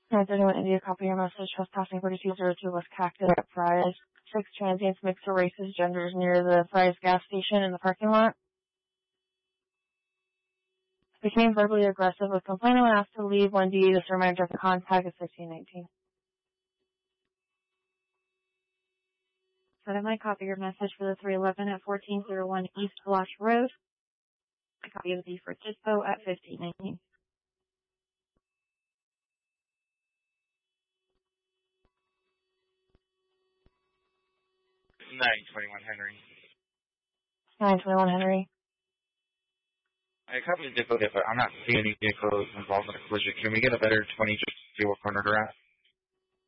931 India, copy your message. Trespassing 4202 West Cactus at Fry's. 6 transients, mixed races, genders near the Fry's gas station in the parking lot. Became verbally aggressive with complainant when asked to leave. When this reminder of the contact is 1519. So I might copy your message for the 311 at 1401 East Blush Road. A copy of the for Dispo at 1519. 921 Henry. 921 Henry. I copy the Dispo, but I'm not seeing any vehicles involved in a collision. Can we get a better 20 just to see what corner they're at?